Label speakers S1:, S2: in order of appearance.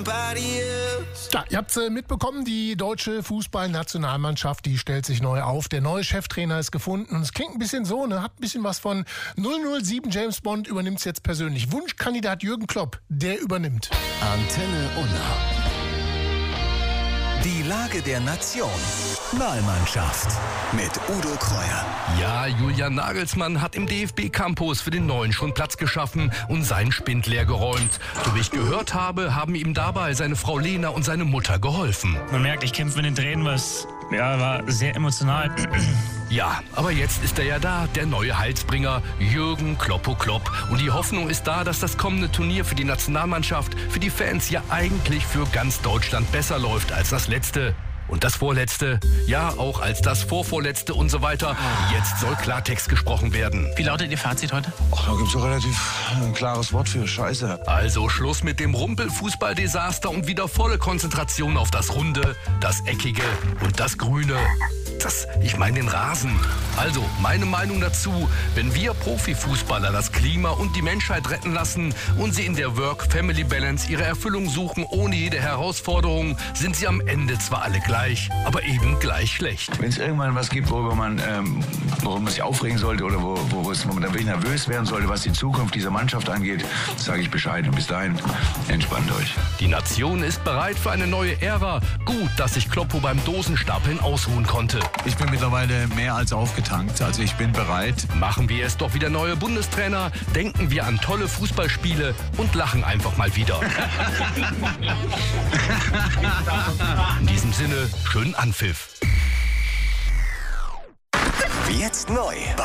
S1: Ja, ihr habt mitbekommen, die deutsche Fußballnationalmannschaft, die stellt sich neu auf. Der neue Cheftrainer ist gefunden. Und es klingt ein bisschen so, ne? Hat ein bisschen was von 007 James Bond, übernimmt es jetzt persönlich. Wunschkandidat Jürgen Klopp, der übernimmt.
S2: Antenne Unna. Die Lage der Nation. Wahlmannschaft mit Udo Kreuer.
S3: Ja, Julian Nagelsmann hat im DFB-Campus für den Neuen schon Platz geschaffen und seinen Spind leer geräumt. So wie ich gehört habe, haben ihm dabei seine Frau Lena und seine Mutter geholfen.
S4: Man merkt, ich kämpfe mit den Tränen, was war sehr emotional.
S3: Ja, aber jetzt ist er ja da, der neue Heilsbringer, Jürgen Kloppo Klopp. Und die Hoffnung ist da, dass das kommende Turnier für die Nationalmannschaft, für die Fans ja eigentlich für ganz Deutschland besser läuft als das letzte. Und das vorletzte, ja auch als das vorvorletzte und so weiter. Jetzt soll Klartext gesprochen werden.
S4: Wie lautet Ihr Fazit heute?
S5: Ach, da gibt's doch relativ ein klares Wort für Scheiße.
S3: Also Schluss mit dem Rumpelfußballdesaster und wieder volle Konzentration auf das Runde, das Eckige und das Grüne. Ich meine den Rasen. Also, meine Meinung dazu, wenn wir Profifußballer das Klima und die Menschheit retten lassen und sie in der Work-Family-Balance ihre Erfüllung suchen ohne jede Herausforderung, sind sie am Ende zwar alle gleich, aber eben gleich schlecht.
S5: Wenn es irgendwann was gibt, worüber man sich aufregen sollte oder wo man wirklich nervös werden sollte, was die Zukunft dieser Mannschaft angeht, sage ich Bescheid. Und bis dahin, entspannt euch.
S3: Die Nation ist bereit für eine neue Ära. Gut, dass sich Kloppo beim Dosenstapeln ausruhen konnte.
S6: Ich bin mittlerweile mehr als aufgetankt, also ich bin bereit.
S3: Machen wir es doch wieder neue Bundestrainer, denken wir an tolle Fußballspiele und lachen einfach mal wieder. In diesem Sinne, schönen Anpfiff.
S2: Jetzt neu.